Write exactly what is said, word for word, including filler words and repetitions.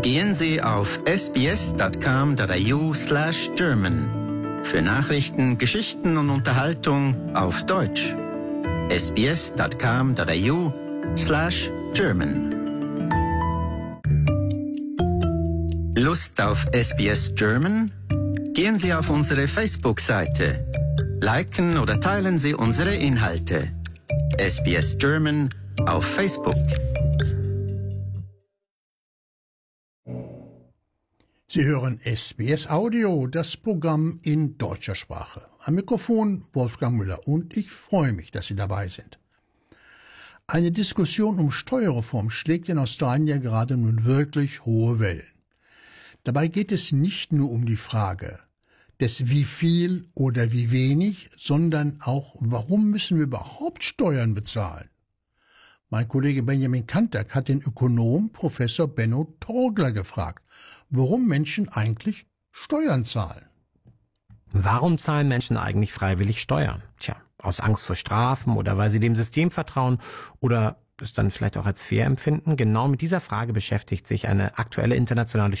Gehen Sie auf s b s dot com dot a u slash German für Nachrichten, Geschichten und Unterhaltung auf Deutsch. s b s dot com dot a u slash German. Lust auf S B S German? Gehen Sie auf unsere Facebook-Seite. Liken oder teilen Sie unsere Inhalte. S B S German auf Facebook. Sie hören S B S Audio, das Programm in deutscher Sprache. Am Mikrofon Wolfgang Müller und ich freue mich, dass Sie dabei sind. Eine Diskussion um Steuerreform schlägt in Australien ja gerade nun wirklich hohe Wellen. Dabei geht es nicht nur um die Frage des wie viel oder wie wenig, sondern auch, warum müssen wir überhaupt Steuern bezahlen? Mein Kollege Benjamin Kantak hat den Ökonom Professor Benno Torgler gefragt, warum Menschen eigentlich Steuern zahlen. Warum zahlen Menschen eigentlich freiwillig Steuern? Tja, aus Angst vor Strafen oder weil sie dem System vertrauen oder es dann vielleicht auch als fair empfinden? Genau mit dieser Frage beschäftigt sich eine aktuelle internationale